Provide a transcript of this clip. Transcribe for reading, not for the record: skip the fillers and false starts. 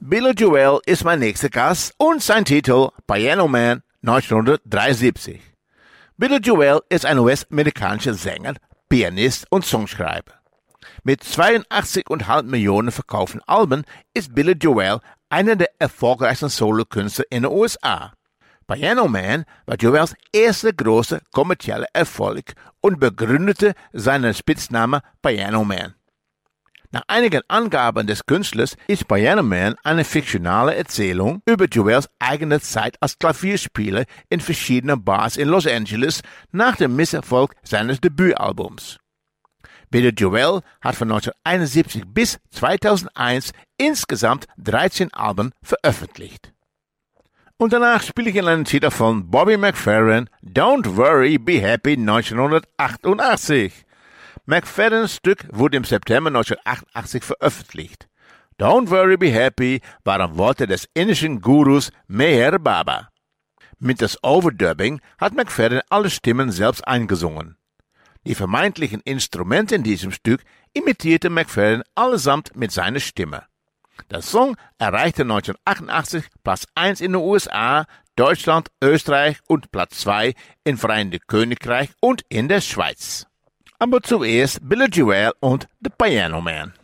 Billy Joel ist mein nächster Gast und sein Titel Piano Man 1973. Billy Joel ist ein US-amerikanischer Sänger, Pianist und Songschreiber. Mit 82,5 Millionen verkauften Alben ist Billy Joel einer der erfolgreichsten Solokünstler in den USA. Piano Man war Joels erster großer kommerzieller Erfolg und begründete seinen Spitznamen Piano Man. Nach einigen Angaben des Künstlers ist Piano Man eine fiktionale Erzählung über Joels eigene Zeit als Klavierspieler in verschiedenen Bars in Los Angeles nach dem Misserfolg seines Debütalbums. Billy Joel hat von 1971 bis 2001 insgesamt 13 Alben veröffentlicht. Und danach spiele ich in einen Titel von Bobby McFerrin, Don't Worry, Be Happy 1988. McFerrins Stück wurde im September 1988 veröffentlicht. Don't Worry, Be Happy waren Worte des indischen Gurus Meher Baba. Mit das Overdubbing hat McFerrin alle Stimmen selbst eingesungen. Die vermeintlichen Instrumente in diesem Stück imitierte McFerrin allesamt mit seiner Stimme. Der Song erreichte 1988 Platz 1 in den USA, Deutschland, Österreich und Platz 2 im Vereinigten Königreich und in der Schweiz. Aber zuerst Billy Joel und The Piano Man.